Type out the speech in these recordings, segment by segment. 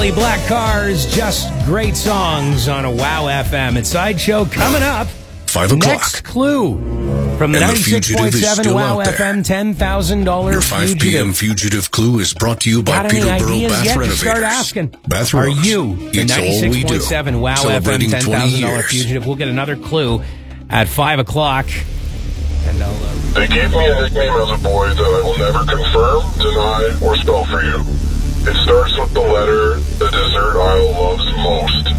Black Cars, just great songs on a WOW FM. It's Sideshow coming up. 5 o'clock. Next clue from the 96.7 WOW FM $10,000 Your 5 p.m. fugitive clue is brought to you by Got any Peterborough ideas Bath yet? Renovators. Start asking. Bath Are Rose. you the It's all we do. 96.7 WOW FM Celebrating 20 $10,000 years. fugitive? We'll get another clue at 5 o'clock. And I'll, They gave me a nickname as a boy that I will never confirm, deny, or spell for you. It starts with the letter the desert Isle loves most.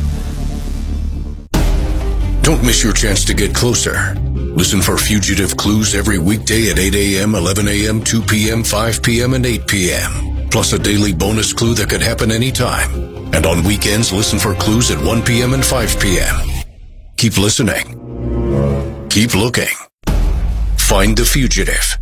Don't miss your chance to get closer. Listen for fugitive clues every weekday at 8 a.m., 11 a.m., 2 p.m., 5 p.m., and 8 p.m. Plus a daily bonus clue that could happen anytime. And on weekends, listen for clues at 1 p.m. and 5 p.m. Keep listening. Keep looking. Find the fugitive.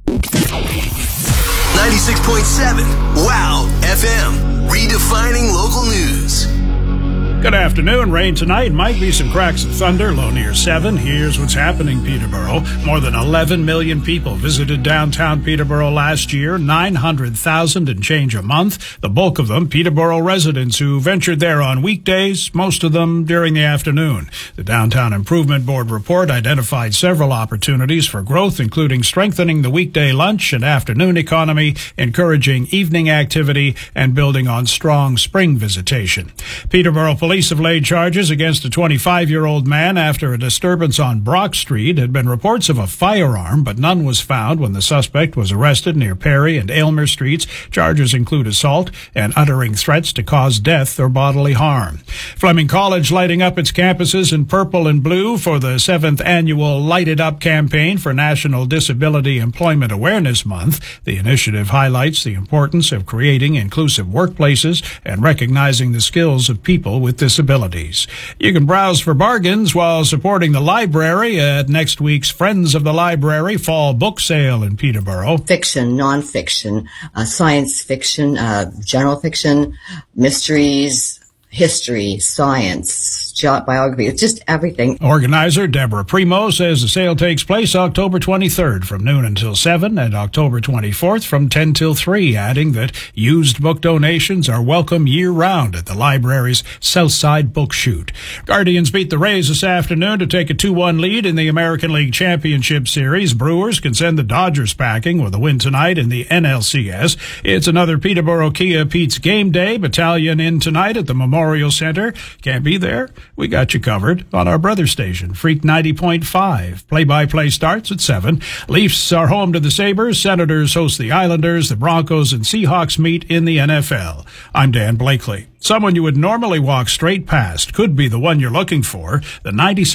96.7 WOW FM, redefining local news. Good afternoon. Rain tonight. Might be some cracks of thunder. Low near 7. Here's what's happening, Peterborough. More than 11 million people visited downtown Peterborough last year. 900,000 and change a month. The bulk of them Peterborough residents who ventured there on weekdays, most of them during the afternoon. The Downtown Improvement Board report identified several opportunities for growth, including strengthening the weekday lunch and afternoon economy, encouraging evening activity, and building on strong spring visitation. Peterborough Police have laid charges against a 25-year-old man after a disturbance on Brock Street. Had been reports of a firearm, but none was found when the suspect was arrested near Perry and Aylmer Streets. Charges include assault and uttering threats to cause death or bodily harm. Fleming College lighting up its campuses in purple and blue for the 7th annual Light It Up campaign for National Disability Employment Awareness Month. The initiative highlights the importance of creating inclusive workplaces and recognizing the skills of people with disabilities. You can browse for bargains while supporting the library at next week's Friends of the Library Fall Book Sale in Peterborough. Fiction, nonfiction, science fiction, general fiction, mysteries, history, science, biography, it's just everything. Organizer Deborah Primo says the sale takes place October 23rd from noon until 7 and October 24th from 10 till 3, adding that used book donations are welcome year-round at the library's Southside Book Shoot. Guardians beat the Rays this afternoon to take a 2-1 lead in the American League Championship Series. Brewers can send the Dodgers packing with a win tonight in the NLCS. It's another Peterborough Kia Pete's Game Day. Battalion in tonight at the Memorial Center. Can't be there? We got you covered on our brother station, Freak 90.5. Play-by-play starts at 7. Leafs are home to the Sabres. Senators host the Islanders. The Broncos and Seahawks meet in the NFL. I'm Dan Blakely. Someone you would normally walk straight past could be the one you're looking for. The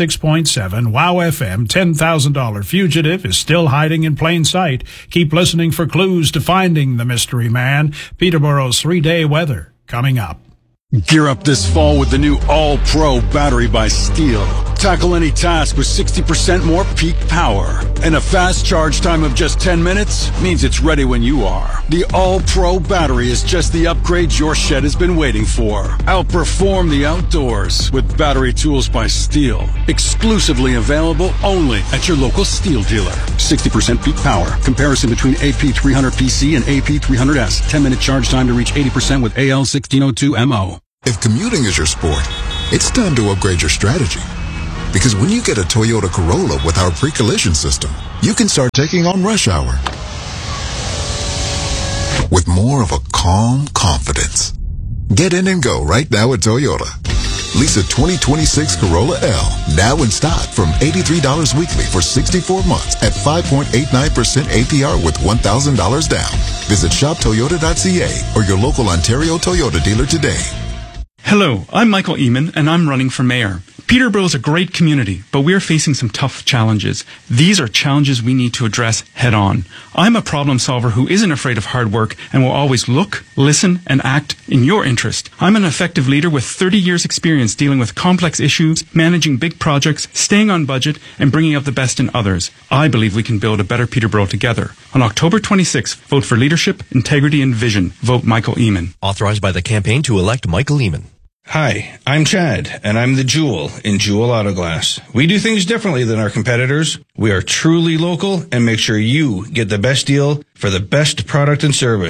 96.7 WOW FM $10,000 fugitive is still hiding in plain sight. Keep listening for clues to finding the mystery man. Peterborough's 3-day weather coming up. Gear up this fall with the new All-Pro battery by Steel. Tackle any task with 60% more peak power. And a fast charge time of just 10 minutes means it's ready when you are. The All-Pro battery is just the upgrade your shed has been waiting for. Outperform the outdoors with battery tools by Steel. Exclusively available only at your local Steel dealer. 60% peak power. Comparison between AP300PC and AP300S. 10-minute charge time to reach 80% with AL1602MO. If commuting is your sport, it's time to upgrade your strategy. Because when you get a Toyota Corolla with our pre-collision system, you can start taking on rush hour with more of a calm confidence. Get in and go right now at Toyota. Lease a 2026 Corolla L now in stock from $83 weekly for 64 months at 5.89% APR with $1,000 down. Visit shoptoyota.ca or your local Ontario Toyota dealer today. Hello, I'm Michael Eamon, and I'm running for mayor. Peterborough is a great community, but we're facing some tough challenges. These are challenges we need to address head on. I'm a problem solver who isn't afraid of hard work and will always look, listen, and act in your interest. I'm an effective leader with 30 years experience dealing with complex issues, managing big projects, staying on budget, and bringing out the best in others. I believe we can build a better Peterborough together. On October 26th, vote for leadership, integrity, and vision. Vote Michael Eamon. Authorized by the campaign to elect Michael Eamon. Hi, I'm Chad, and I'm the Jewel in Jewel Auto Glass. We do things differently than our competitors. We are truly local and make sure you get the best deal for the best product and service.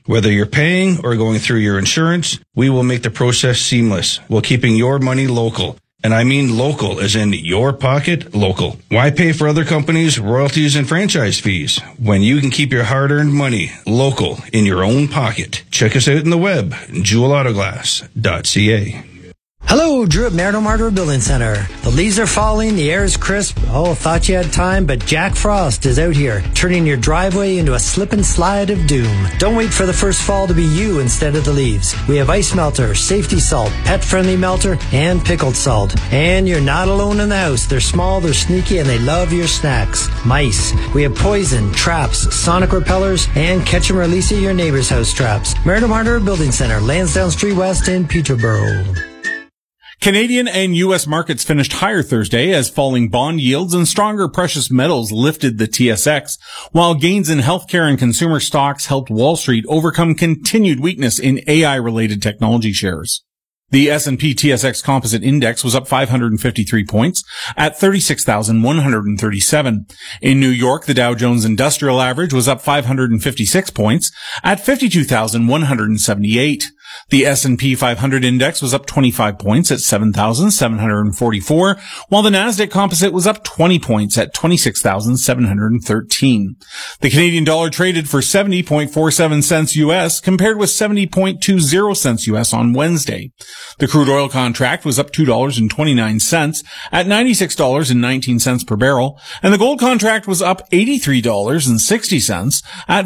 Whether you're paying or going through your insurance, we will make the process seamless while keeping your money local. And I mean local, as in your pocket, local. Why pay for other companies' royalties and franchise fees when you can keep your hard-earned money local in your own pocket? Check us out on the web, jewelautoglass.ca. Hello, Drew at Merritt Martyr Building Center. The leaves are falling, the air is crisp. Oh, thought you had time, but Jack Frost is out here, turning your driveway into a slip and slide of doom. Don't wait for the first fall to be you instead of the leaves. We have ice melter, safety salt, pet-friendly melter, and pickled salt. And you're not alone in the house. They're small, they're sneaky, and they love your snacks. Mice. We have poison, traps, sonic repellers, and catch and release at your neighbor's house traps. Merritt Martyr Building Center, Lansdowne Street West in Peterborough. Canadian and U.S. markets finished higher Thursday as falling bond yields and stronger precious metals lifted the TSX, while gains in healthcare and consumer stocks helped Wall Street overcome continued weakness in AI-related technology shares. The S&P TSX Composite Index was up 553 points at 36,137. In New York, the Dow Jones Industrial Average was up 556 points at 52,178. The S&P 500 index was up 25 points at 7,744, while the Nasdaq Composite was up 20 points at 26,713. The Canadian dollar traded for 70.47 cents U.S. compared with 70.20 cents U.S. on Wednesday. The crude oil contract was up $2.29 at $96.19 per barrel, and the gold contract was up $83.60 at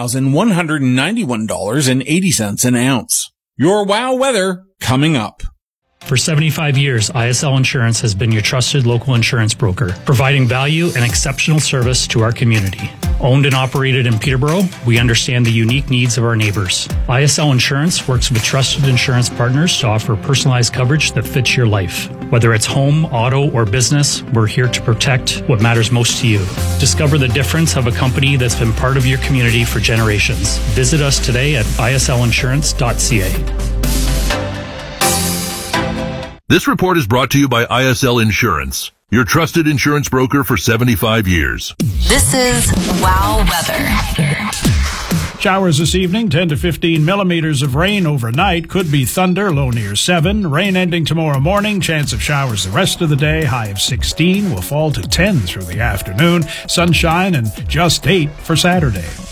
$4,191.80 an ounce. Your WOW weather coming up. For 75 years, ISL Insurance has been your trusted local insurance broker, providing value and exceptional service to our community. Owned and operated in Peterborough, we understand the unique needs of our neighbors. ISL Insurance works with trusted insurance partners to offer personalized coverage that fits your life. Whether it's home, auto, or business, we're here to protect what matters most to you. Discover the difference of a company that's been part of your community for generations. Visit us today at islinsurance.ca. This report is brought to you by ISL Insurance, your trusted insurance broker for 75 years. This is WOW Weather. Showers this evening, 10 to 15 millimeters of rain overnight. Could be thunder, low near 7. Rain ending tomorrow morning. Chance of showers the rest of the day. High of 16. Will fall to 10 through the afternoon. Sunshine and just 8 for Saturday.